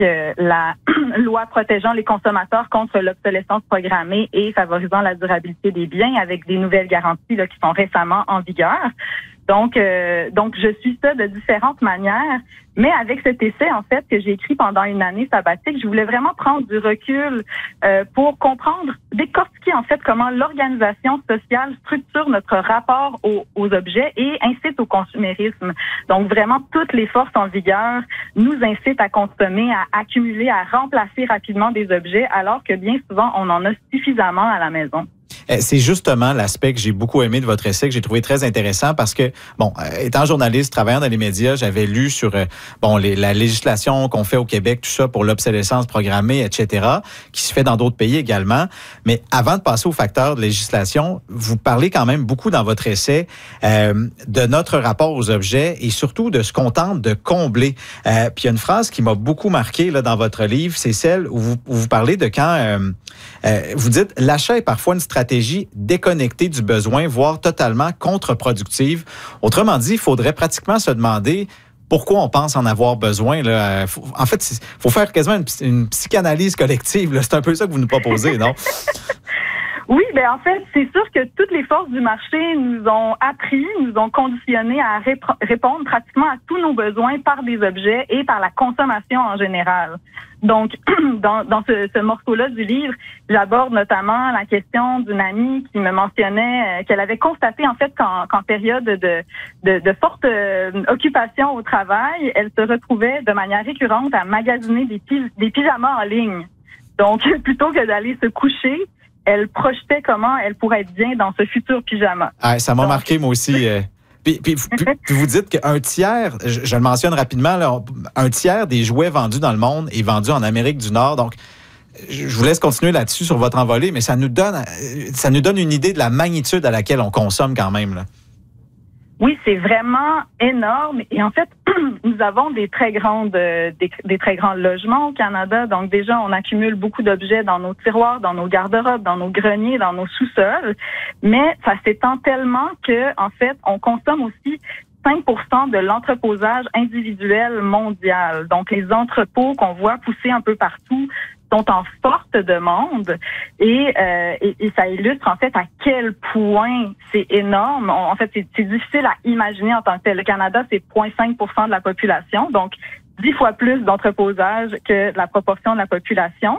la loi protégeant les consommateurs contre l'obsolescence programmée et favorisant la durabilité des biens avec des nouvelles garanties là, qui sont récemment en vigueur. Donc, je suis ça de différentes manières, mais avec cet essai, en fait, que j'ai écrit pendant une année sabbatique, je voulais vraiment prendre du recul pour comprendre, décortiquer, en fait, comment l'organisation sociale structure notre rapport aux objets et incite au consumérisme. Donc, vraiment, toutes les forces en vigueur nous incitent à consommer, à accumuler, à remplacer rapidement des objets, alors que bien souvent, on en a suffisamment à la maison. C'est justement l'aspect que j'ai beaucoup aimé de votre essai, que j'ai trouvé très intéressant parce que, bon, étant journaliste, travaillant dans les médias, j'avais lu sur, la législation qu'on fait au Québec, tout ça pour l'obsolescence programmée, etc., qui se fait dans d'autres pays également. Mais avant de passer aux facteurs de législation, vous parlez quand même beaucoup dans votre essai de notre rapport aux objets et surtout de ce qu'on tente de combler. Puis il y a une phrase qui m'a beaucoup marqué là, dans votre livre, c'est celle où vous parlez de quand vous dites « L'achat est parfois une stratégie déconnectée du besoin, voire totalement contre-productive. » Autrement dit, il faudrait pratiquement se demander pourquoi on pense en avoir besoin. Là. En fait, il faut faire quasiment une psychanalyse collective. Là. C'est un peu ça que vous nous proposez, non? Oui, en fait, c'est sûr que toutes les forces du marché nous ont appris, nous ont conditionnés à répondre pratiquement à tous nos besoins par des objets et par la consommation en général. Donc, dans ce morceau-là du livre, j'aborde notamment la question d'une amie qui me mentionnait qu'elle avait constaté en fait qu'en période de forte occupation au travail, elle se retrouvait de manière récurrente à magasiner des pyjamas en ligne. Donc, plutôt que d'aller se coucher, elle projetait comment elle pourrait être bien dans ce futur pyjama. Ah, ça m'a marqué, moi aussi. Puis vous dites qu'un tiers, je le mentionne rapidement, là, un tiers des jouets vendus dans le monde est vendu en Amérique du Nord. Donc, je vous laisse continuer là-dessus sur votre envolée, mais ça nous donne une idée de la magnitude à laquelle on consomme quand même, là. Oui, c'est vraiment énorme. Et en fait, nous avons des très grands logements au Canada. Donc déjà, on accumule beaucoup d'objets dans nos tiroirs, dans nos garde-robes, dans nos greniers, dans nos sous-sols. Mais ça s'étend tellement que, en fait, on consomme aussi 5% de l'entreposage individuel mondial. Donc les entrepôts qu'on voit pousser un peu partout sont en forte demande et ça illustre en fait à quel point c'est énorme. En fait, c'est difficile à imaginer en tant que tel. Le Canada, c'est 0,5% de la population, donc 10 fois plus d'entreposage que la proportion de la population.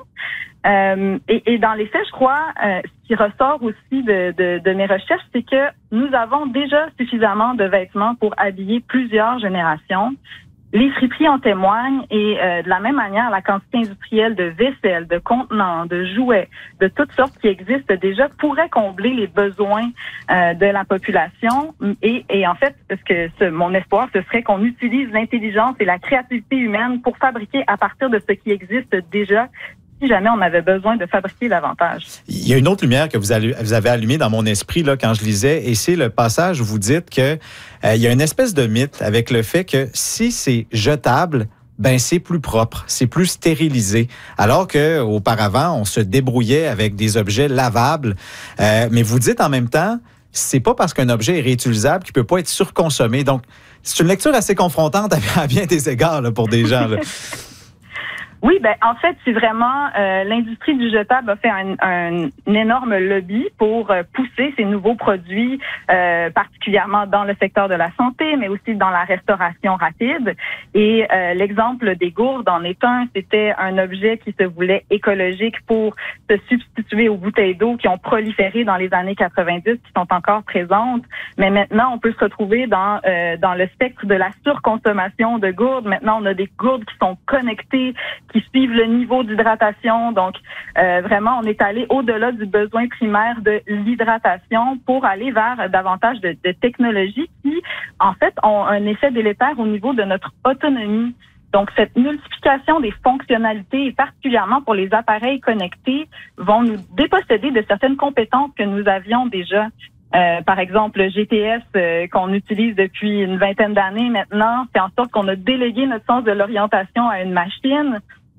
Et dans les faits, je crois, ce qui ressort aussi de mes recherches, c'est que nous avons déjà suffisamment de vêtements pour habiller plusieurs générations. Les friperies en témoignent et de la même manière, la quantité industrielle de vaisselle, de contenants, de jouets, de toutes sortes qui existent déjà pourrait combler les besoins de la population. Et en fait, mon espoir, ce serait qu'on utilise l'intelligence et la créativité humaine pour fabriquer à partir de ce qui existe déjà, si jamais on avait besoin de fabriquer davantage. Il y a une autre lumière que vous avez allumée dans mon esprit là quand je lisais, et c'est le passage où vous dites que il y a une espèce de mythe avec le fait que si c'est jetable, ben c'est plus propre, c'est plus stérilisé. Alors que auparavant, on se débrouillait avec des objets lavables. Mais vous dites en même temps, c'est pas parce qu'un objet est réutilisable qu'il peut pas être surconsommé. Donc, c'est une lecture assez confrontante à bien des égards là, pour des gens. Là. Oui, en fait, c'est vraiment l'industrie du jetable a fait un énorme lobby pour pousser ces nouveaux produits, particulièrement dans le secteur de la santé, mais aussi dans la restauration rapide. Et l'exemple des gourdes en est un. C'était un objet qui se voulait écologique pour se substituer aux bouteilles d'eau qui ont proliféré dans les années 90, qui sont encore présentes. Mais maintenant, on peut se retrouver dans le spectre de la surconsommation de gourdes. Maintenant, on a des gourdes qui sont connectées, qui suivent le niveau d'hydratation. Donc, vraiment, on est allé au-delà du besoin primaire de l'hydratation pour aller vers davantage de technologies qui, en fait, ont un effet délétère au niveau de notre autonomie. Donc, cette multiplication des fonctionnalités, et particulièrement pour les appareils connectés, vont nous déposséder de certaines compétences que nous avions déjà. Par exemple, le GPS qu'on utilise depuis une vingtaine d'années maintenant, fait en sorte qu'on a délégué notre sens de l'orientation à une machine.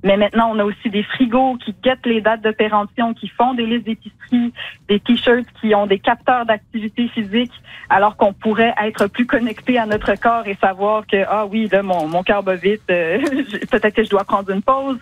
Mais maintenant, on a aussi des frigos qui guettent les dates de péremption, qui font des listes d'épicerie, des t-shirts qui ont des capteurs d'activité physique, alors qu'on pourrait être plus connecté à notre corps et savoir que, ah oui, là, mon cœur bat vite, peut-être que je dois prendre une pause.